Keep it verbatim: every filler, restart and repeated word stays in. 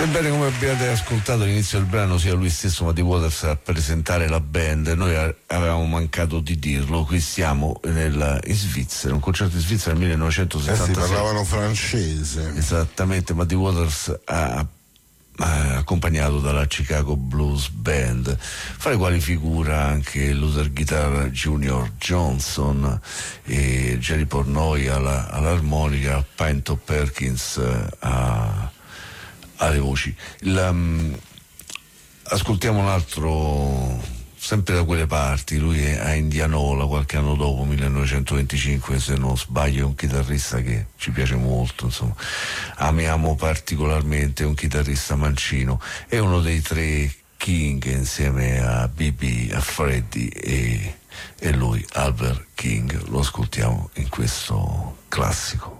Sebbene, come abbiate ascoltato all'inizio del brano, sia lui stesso Muddy Waters a presentare la band, noi avevamo mancato di dirlo. Qui siamo nel, in Svizzera, un concerto in Svizzera nel millenovecentosettantasei. Eh sì, parlavano francese. Esattamente, Muddy Waters ha accompagnato dalla Chicago Blues Band, fra le quali figura anche Luther Guitar Junior Johnson e Jerry Pornoy alla, all'armonica, Pinto Perkins a, alle voci. Il, um, ascoltiamo un altro, sempre da quelle parti, lui è a Indianola qualche anno dopo, millenovecentoventicinque se non sbaglio, è un chitarrista che ci piace molto, insomma, amiamo particolarmente, è un chitarrista mancino, è uno dei tre King insieme a B B, a Freddie e, e lui, Albert King. Lo ascoltiamo in questo classico.